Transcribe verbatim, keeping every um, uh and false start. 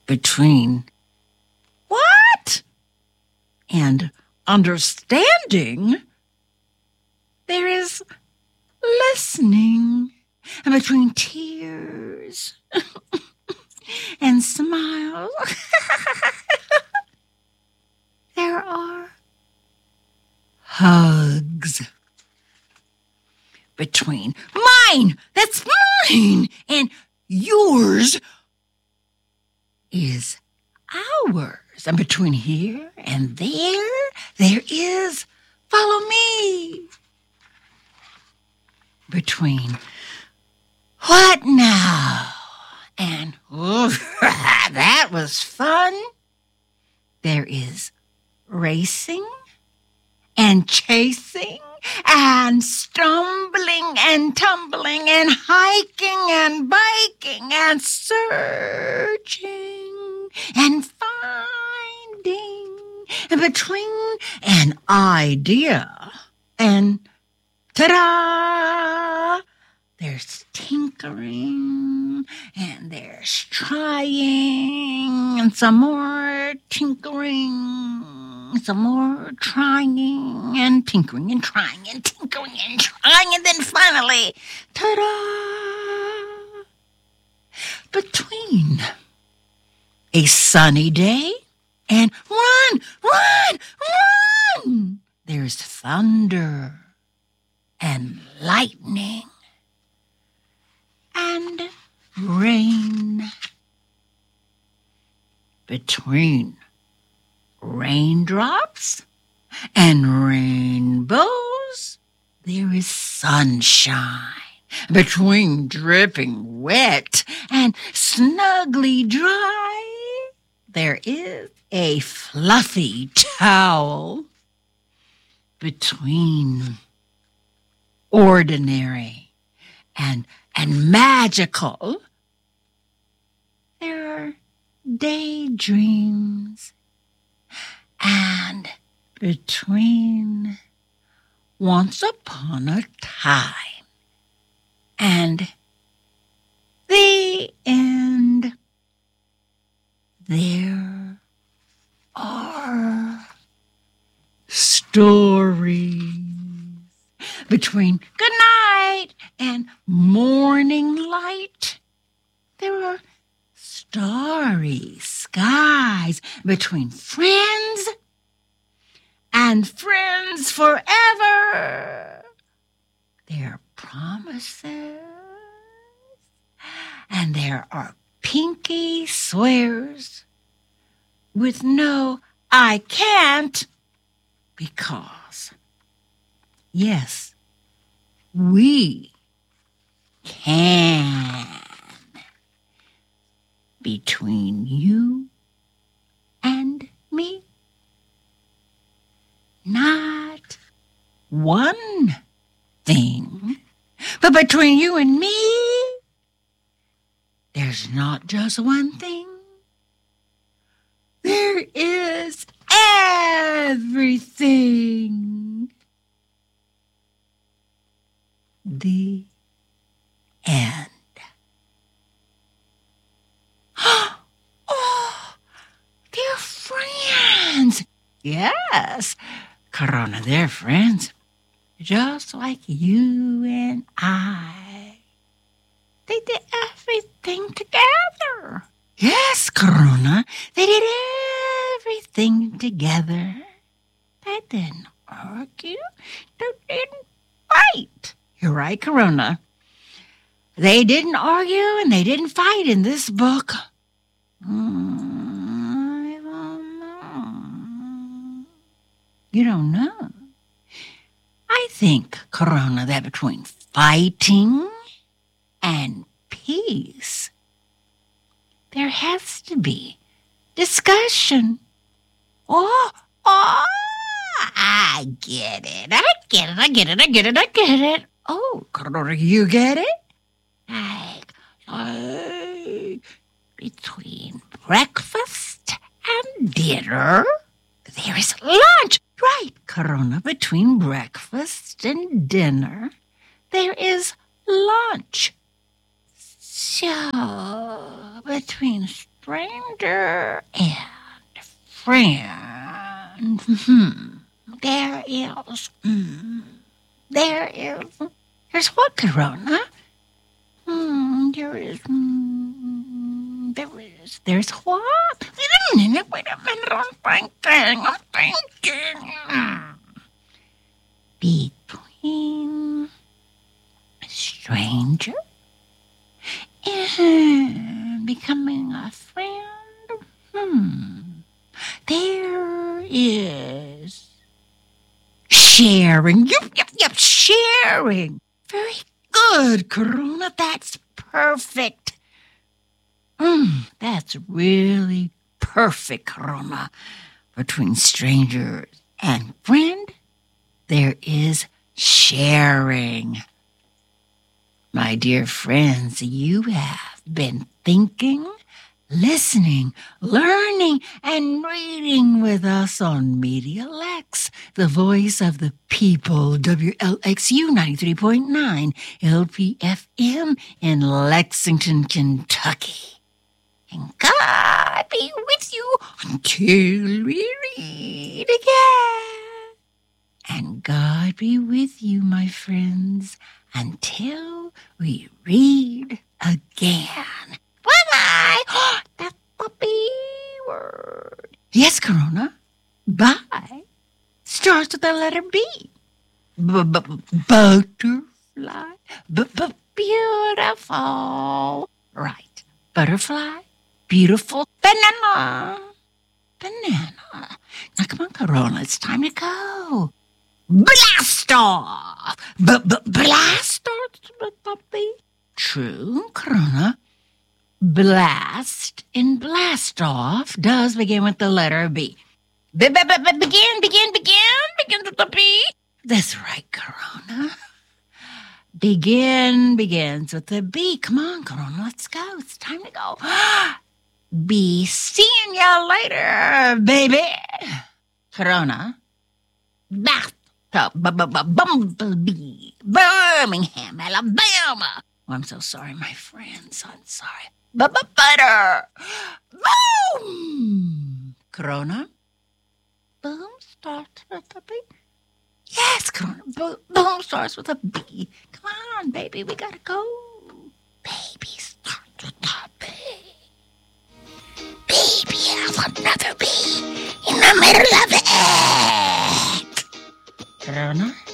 between what? And understanding, there is listening. And between tears and smiles, there are hugs. Between mine, that's mine, and yours is ours. And between here and there, there is follow me. Between what now? And oh, that was fun. There is racing and chasing and stumbling and tumbling and hiking and biking and searching and finding. And between an idea and ta-da! There's tinkering, and there's trying, and some more tinkering, some more trying, and tinkering, and trying, and tinkering, and trying, and then finally, ta-da! Between a sunny day and run, run, run, there's thunder and lightning and rain. Between raindrops and rainbows, there is sunshine. Between dripping wet and snugly dry, there is a fluffy towel. Between ordinary and and magical, there are daydreams. And between once upon a time and the end, there are stories. Between good night and morning light, there are starry skies. Between friends and friends forever, there are promises, and there are pinky swears with no I can't, because yes, we can. Between you and me, not one thing, but between you and me, there's not just one thing. There is everything. The end. Oh, they're friends. Yes, Corona, they're friends. Just like you and I. They did everything together. Yes, Corona, they did everything together. They didn't argue. They didn't fight. You're right, Corona. They didn't argue and they didn't fight in this book. Mm, I don't know. You don't know? I think, Corona, that between fighting and peace, there has to be discussion. Oh, oh, I get it. I get it. I get it. I get it. I get it. Oh, Corona, you get it? Like, like between breakfast and dinner, there is lunch. Right, Corona, between breakfast and dinner, there is lunch. So, between stranger and friend. Hmm. There is. Hmm. There is. There's what, Corona? Hmm. There is. Hmm, there is. There's what? Wait a minute. Wait a minute. I'm thinking. I'm thinking. Hmm. Between a stranger and becoming a friend, hmm, there is sharing. Yep, yep, yep, sharing. Very good, Corona. That's perfect. Mm, that's really perfect, Corona. Between strangers and friend, there is sharing. My dear friends, you have been thinking, listening, learning, and reading with us on Media Lex, the voice of the people, W L X U ninety-three point nine L P F M in Lexington, Kentucky. And God be with you until we read again. And God be with you, my friends, until we read again. Bye-bye. That's the B word. Yes, Corona. Bye. Starts with the letter B. Butterfly. Beautiful. Right. Butterfly. Beautiful. Banana. Banana. Now, come on, Corona. It's time to go. Blast off! B-b-blast off? True, Corona. Blast in blast off does begin with the letter B. B-b-b-begin, begin, begin, begins with the B. That's right, Corona. Begin begins with the B. Come on, Corona, let's go. It's time to go. Be seeing ya later, baby. Corona. Bath. Bumblebee, Birmingham, Alabama. Oh, I'm so sorry, my friends. I'm sorry. Butter. Boom. Corona. Boom starts with a B. Yes, Corona. Boom starts with a B. Come on, baby. We gotta go. Baby starts with a B. Baby has another B in the middle of it. Corona.